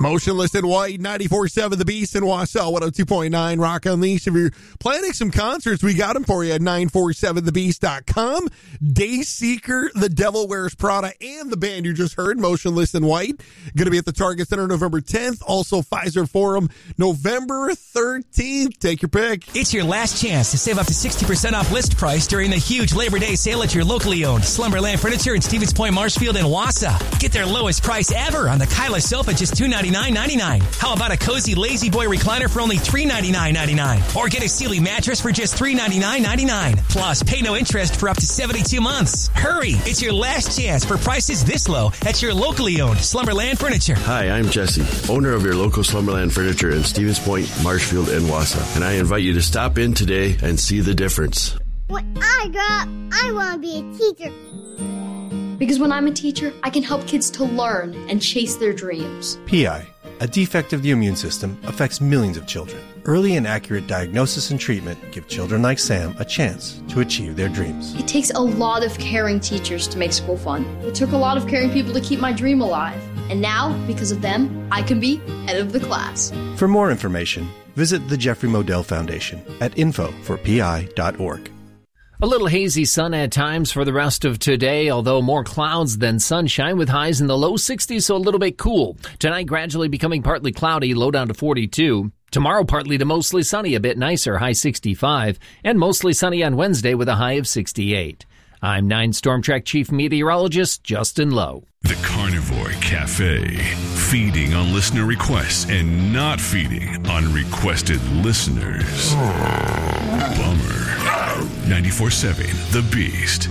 Motionless in White, 94.7 The Beast in Wausau, 102.9 Rock Unleashed. If you're planning some concerts, we got them for you at 947thebeast.com. Dayseeker, The Devil Wears Prada, and the band you just heard, Motionless in White, going to be at the Target Center November 10th. Also, Pfizer Forum, November 13th. Take your pick. It's your last chance to save up to 60% off list price during the huge Labor Day sale at your locally owned Slumberland Furniture in Stevens Point, Marshfield, and Wausau. Get their lowest price ever on the Kyla sofa, just $299.99. How about a cozy Lazy Boy recliner for only $399.99? Or get a Sealy mattress for just $399.99. Plus, pay no interest for up to 72 months. Hurry! It's your last chance for prices this low at your locally owned Slumberland Furniture. Hi, I'm Jesse, owner of your local Slumberland Furniture in Stevens Point, Marshfield, and Wausau. And I invite you to stop in today and see the difference. When I grow up, I want to be a teacher. Because when I'm a teacher, I can help kids to learn and chase their dreams. PI, a defect of the immune system, affects millions of children. Early and accurate diagnosis and treatment give children like Sam a chance to achieve their dreams. It takes a lot of caring teachers to make school fun. It took a lot of caring people to keep my dream alive. And now, because of them, I can be head of the class. For more information, visit the Jeffrey Modell Foundation at info4pi.org. A little hazy sun at times for the rest of today, although more clouds than sunshine with highs in the low 60s, so a little bit cool. Tonight gradually becoming partly cloudy, low down to 42. Tomorrow partly to mostly sunny, a bit nicer, high 65. And mostly sunny on Wednesday with a high of 68. I'm 9 Storm Track Chief Meteorologist Justin Lowe. The Carnivore Cafe. Feeding on listener requests and not feeding on requested listeners. Bummer. 94.7 The Beast.